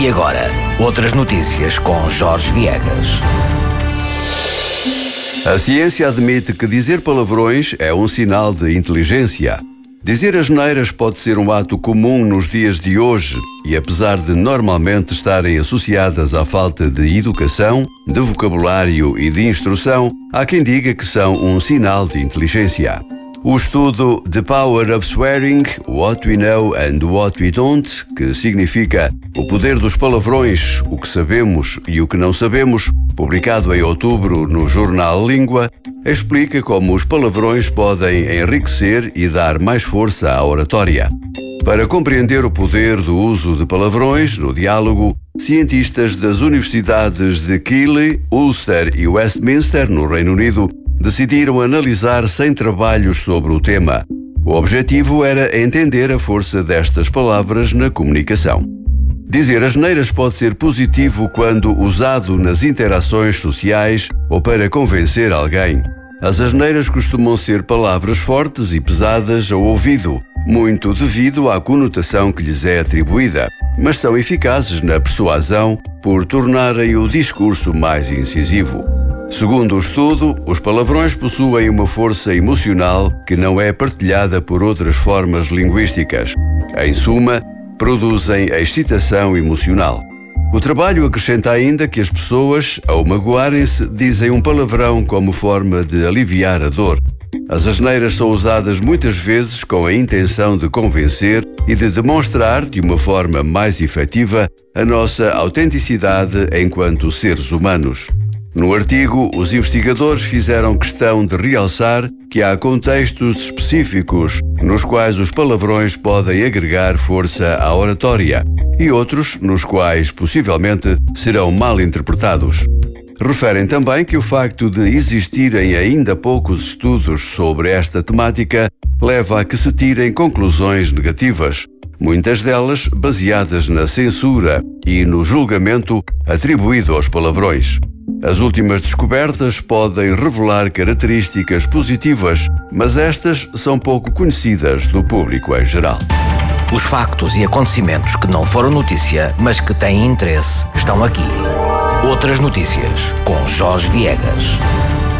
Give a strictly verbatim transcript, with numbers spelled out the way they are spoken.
E agora, outras notícias com Jorge Viegas. A ciência admite que dizer palavrões é um sinal de inteligência. Dizer asneiras pode ser um ato comum nos dias de hoje e, apesar de normalmente estarem associadas à falta de educação, de vocabulário e de instrução, há quem diga que são um sinal de inteligência. O estudo The Power of Swearing, What We Know and What We Don't, que significa o poder dos palavrões, o que sabemos e o que não sabemos, publicado em outubro no jornal Língua, explica como os palavrões podem enriquecer e dar mais força à oratória. Para compreender o poder do uso de palavrões no diálogo, cientistas das universidades de Keele, Ulster e Westminster, no Reino Unido, decidiram analisar cem trabalhos sobre o tema. O objetivo era entender a força destas palavras na comunicação. Dizer asneiras pode ser positivo quando usado nas interações sociais ou para convencer alguém. As asneiras costumam ser palavras fortes e pesadas ao ouvido, muito devido à conotação que lhes é atribuída, mas são eficazes na persuasão por tornarem o discurso mais incisivo. Segundo o estudo, os palavrões possuem uma força emocional que não é partilhada por outras formas linguísticas. Em suma, produzem excitação emocional. O trabalho acrescenta ainda que as pessoas, ao magoarem-se, dizem um palavrão como forma de aliviar a dor. As asneiras são usadas muitas vezes com a intenção de convencer e de demonstrar de uma forma mais efetiva a nossa autenticidade enquanto seres humanos. No artigo, os investigadores fizeram questão de realçar que há contextos específicos nos quais os palavrões podem agregar força à oratória e outros nos quais, possivelmente, serão mal interpretados. Referem também que o facto de existirem ainda poucos estudos sobre esta temática leva a que se tirem conclusões negativas, muitas delas baseadas na censura e no julgamento atribuído aos palavrões. As últimas descobertas podem revelar características positivas, mas estas são pouco conhecidas do público em geral. Os factos e acontecimentos que não foram notícia, mas que têm interesse, estão aqui. Outras notícias com Jorge Viegas.